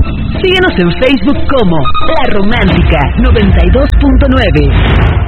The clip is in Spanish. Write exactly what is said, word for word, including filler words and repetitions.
Síguenos en Facebook como La Romántica noventa y dos punto nueve.